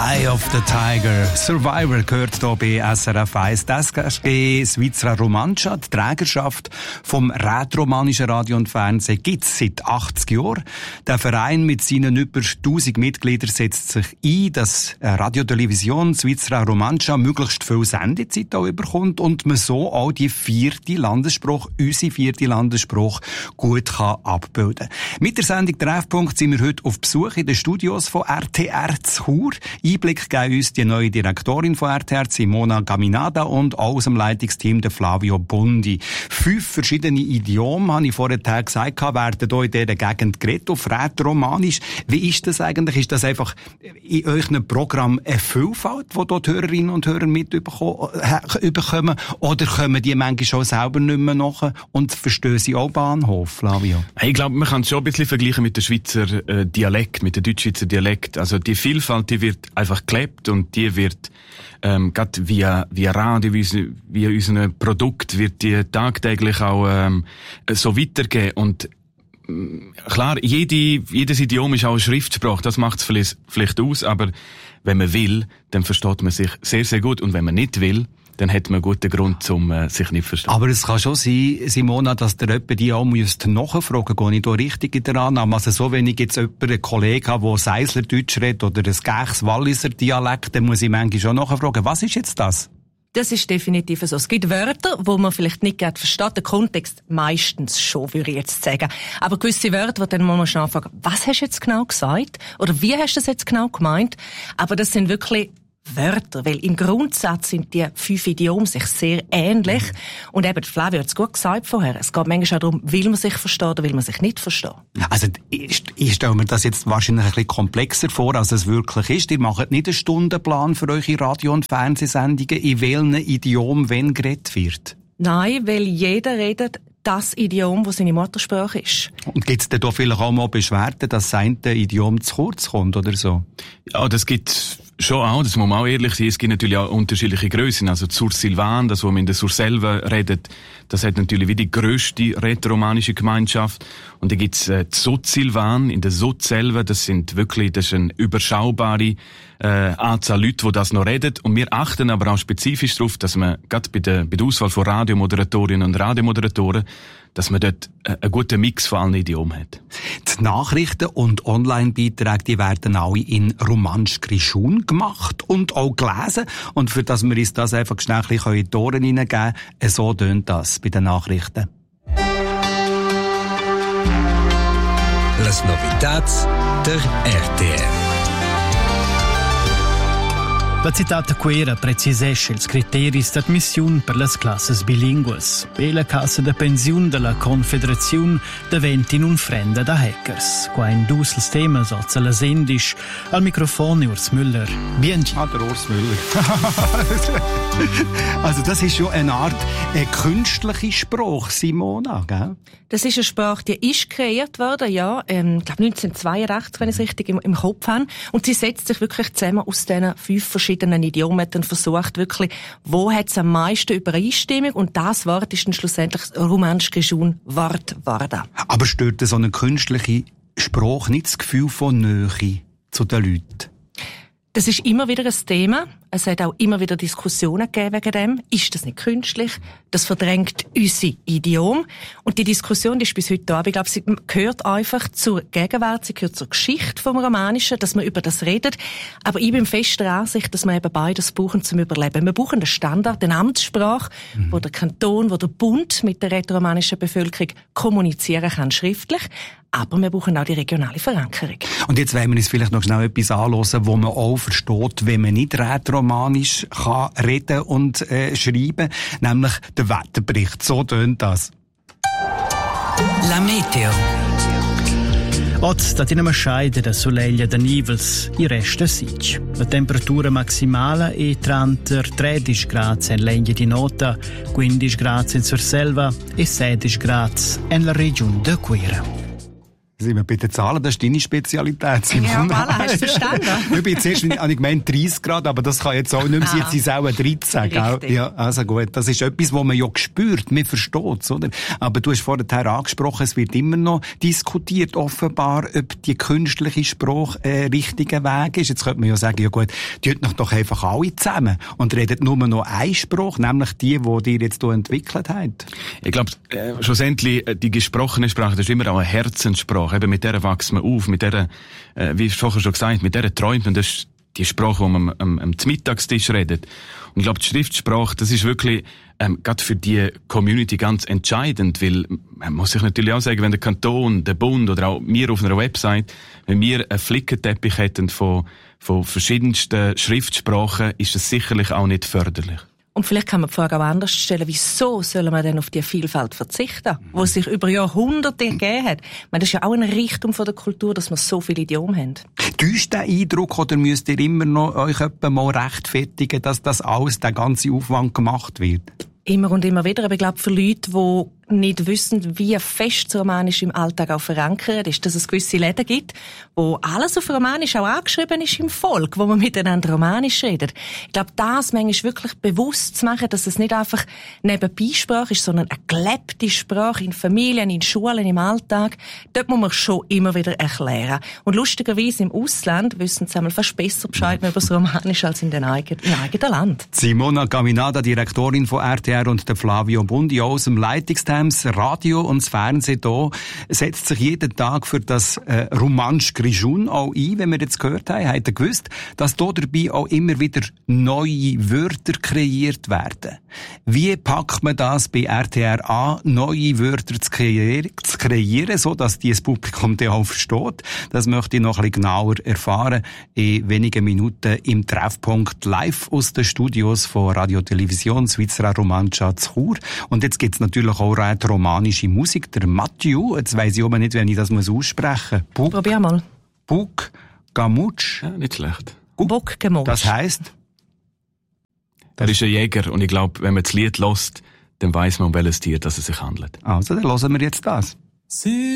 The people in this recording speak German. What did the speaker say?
Eye of the Tiger. Survivor gehört hier bei SRF 1. Das SG Svizra Romancia, die Trägerschaft vom rätoromanischen Radio und Fernsehen, gibt es seit 80 Jahren. Der Verein mit seinen über 1000 Mitgliedern setzt sich ein, dass Radiotelevision Svizra Romancia möglichst viel Sendezeit auch überkommt und man so auch die unsere vierte Landessprache gut kann abbilden. Mit der Sendung Treffpunkt sind wir heute auf Besuch in den Studios von RTR zu Chur. Einblick geben uns die neue Direktorin von RTR, Simona Gaminada, und auch aus dem Leitungsteam der Flavio Bundi. 5 verschiedene Idiomen, habe ich vorher gesagt, werden hier in dieser Gegend geredet, auf Rätoromanisch. Wie ist das eigentlich? Ist das einfach in euren Programm eine Vielfalt, die dort Hörerinnen und Hörer mitbekommen? Oder kommen die manchmal schon selber nicht mehr nach und verstehen sie auch Bahnhof, Flavio? Ich glaube, man kann es schon ein bisschen vergleichen mit dem Schweizer Dialekt, mit dem Deutschschweizer Dialekt. Also die Vielfalt, die wird einfach gelebt und die wird gerade via Radio, via unser Produkt, wird die tagtäglich auch so weitergehen. Und klar, jedes Idiom ist auch eine Schriftsprache, das macht es vielleicht aus, aber wenn man will, dann versteht man sich sehr, sehr gut. Und wenn man nicht will, dann hat man einen guten Grund, sich nicht zu verstehen. Aber es kann schon sein, Simona, dass der jemand die auch nachfragen muss. Gehe ich da richtig in der Annahme? Also so, wenn ich jetzt einen Kollegen habe, der Seislerdeutsch redet oder ein Gächs-Walliser Dialekt, dann muss ich manchmal schon nachfragen, was ist jetzt das? Das ist definitiv so. Es gibt Wörter, wo man vielleicht nicht gerade versteht. Der Kontext meistens schon, würde ich jetzt sagen. Aber gewisse Wörter, wo dann muss man schon fragen, was hast du jetzt genau gesagt? Oder wie hast du das jetzt genau gemeint? Aber das sind wirklich Wörter, weil im Grundsatz sind die 5 Idiome sich sehr ähnlich. Und eben, Flavio hat es gut gesagt vorher, es geht manchmal auch darum, will man sich verstehen oder will man sich nicht verstehen. Also, ich stelle mir das jetzt wahrscheinlich ein bisschen komplexer vor, als es wirklich ist. Ihr macht nicht einen Stundenplan für eure Radio- und Fernsehsendungen, in welchem Idiom wenn geredet wird? Nein, weil jeder redet das Idiom, das seine Muttersprache ist. Und gibt es denn da vielleicht auch mal Beschwerden, dass sein Idiom zu kurz kommt oder so? Ja, das gibt schon auch, das muss man auch ehrlich sein. Es gibt natürlich auch unterschiedliche Grössen. Also Sur-Silvan, das, wo man in der Surselva redet, das hat natürlich wie die grösste rätoromanische Gemeinschaft. Und dann gibt's Sud-Silvan, in der Sud-Selva, das ist eine überschaubare Anzahl Leute, die das noch reden. Und wir achten aber auch spezifisch darauf, dass man gerade bei der Auswahl von Radiomoderatorinnen und Radiomoderatoren, dass man dort einen guten Mix von allen Idiomen hat. Die Nachrichten und Online-Beiträge, die werden alle in Romansch Grischun gemacht und auch gelesen. Und für das wir uns das einfach schnell in die Ohren hineingeben, so tönt das bei den Nachrichten. Las novidades der RTR. La citata quera precisesce ils criteris d'admission per las classes bilingues e la Cassa de Pension de la Confederazione diventa in un frenda da hackers. Qua in dus temas als la sendisch al Mikrofon Urs Müller. Bienchi. Der Urs Müller. Also das ist schon eine Art künstliche Sprache, Simona, gell? Das ist eine Sprache, die ist kreiert worden, ja, ich glaube 1982, wenn ich es richtig im Kopf habe. Und sie setzt sich wirklich zusammen aus diesen 5 verschiedenen Idiomen und versucht wirklich, wo hat es am meisten Übereinstimmung, und das Wort ist dann schlussendlich das Romansch Grischun Wort geworden. Aber stört so eine künstliche Sprache nicht das Gefühl von Nähe zu den Leuten? Das ist immer wieder ein Thema. Es hat auch immer wieder Diskussionen gegeben wegen dem. Ist das nicht künstlich? Das verdrängt unsere Idiom. Und die Diskussion, die ist bis heute da. Aber ich glaube, sie gehört einfach zur Gegenwart, sie gehört zur Geschichte vom Romanischen, dass man über das redet. Aber ich bin fest der Ansicht, dass wir eben beides brauchen zum Überleben. Wir brauchen einen Standard, eine Amtssprache, wo der Kanton, wo der Bund mit der rätoromanischen Bevölkerung kommunizieren kann, schriftlich. Aber wir brauchen auch die regionale Verankerung. Und jetzt wollen wir uns vielleicht noch schnell etwas anhören, wo man auch versteht, wenn man nicht rätoromanisch kann reden und schreiben, nämlich der Wetterbericht. So tönt das. La Meteo. Oggi sta in una scheide da soleglia da nivels, i resta sic. La temperatura maximale è tra 13 gradi in legna di nota, 15 gradi in Surselva e 16 gradi nella regione de Quera. Sind wir bei den Zahlen, das ist deine Spezialität, Simon. Ja, voilà, hast du verstanden? Ich bin zuerst, habe ich gemeint 30 Grad, aber das kann jetzt auch nicht mehr sein, jetzt sind es auch 13, gell? Ja, also gut, das ist etwas, was man ja spürt, man versteht es, oder? Aber du hast vorher angesprochen, es wird immer noch diskutiert, offenbar, ob die künstliche Sprache richtiger Weg ist. Jetzt könnte man ja sagen, ja gut, tut doch einfach alle zusammen und redet nur noch eine Sprache, nämlich die ihr jetzt hier entwickelt habt. Ich glaube, schlussendlich, die gesprochene Sprache, das ist immer auch eine Herzenssprache. Eben mit der wächst man auf, mit der, wie ich vorher schon gesagt, mit der träumt man. Das ist die Sprache, die man am Mittagstisch redet. Und ich glaube, die Schriftsprache, das ist wirklich gerade für die Community ganz entscheidend, weil man muss sich natürlich auch sagen, wenn der Kanton, der Bund oder auch wir auf einer Website, wenn wir einen Flickenteppich hätten von verschiedensten Schriftsprachen, ist das sicherlich auch nicht förderlich. Und vielleicht kann man die Frage auch anders stellen, wieso sollen wir denn auf die Vielfalt verzichten, die sich über Jahrhunderte gegeben hat? Ich meine, das ist ja auch ein Reichtum von der Kultur, dass wir so viele Idiomen haben. Täuscht der Eindruck, oder müsst ihr immer noch euch mal rechtfertigen, dass das alles, der ganze Aufwand gemacht wird? Immer und immer wieder. Aber ich glaube, für Leute, die nicht wissen, wie fest das Romanisch im Alltag auch verankert ist, dass es gewisse Läden gibt, wo alles auf Romanisch auch angeschrieben ist im Volk, wo man miteinander Romanisch redet. Ich glaube, das manchmal wirklich bewusst zu machen, dass es nicht einfach Nebenbeisprache ist, sondern eine gelebte Sprache in Familien, in Schulen, im Alltag. Dort muss man schon immer wieder erklären. Und lustigerweise im Ausland wissen sie einmal fast besser Bescheid über das Romanisch als im eigenen Land. Simona Caminada, Direktorin von RTR, und der Flavio Bundi aus dem Leitungsteam. Das Radio und das Fernsehen hier setzt sich jeden Tag für das Romansch Grischun auch ein, wenn wir jetzt gehört haben. Habt ihr gewusst, dass hier dabei auch immer wieder neue Wörter kreiert werden? Wie packt man das bei RTR an, neue Wörter zu kreieren, so dass dieses Publikum dann auch versteht? Das möchte ich noch ein bisschen genauer erfahren in wenigen Minuten im Treffpunkt live aus den Studios von Radio Television Svizzera Romancia zu Chur. Und jetzt gibt's natürlich auch romanische Musik, der Mathieu, jetzt weiss ich aber nicht, wenn ich das aussprechen muss. Probier mal. Buk Gamutsch. Ja, nicht schlecht. Buk Gamutsch. Das heisst? Er ist ein Jäger und ich glaube, wenn man das Lied hört, dann weiss man, um welches Tier es sich handelt. Also, dann hören wir jetzt das.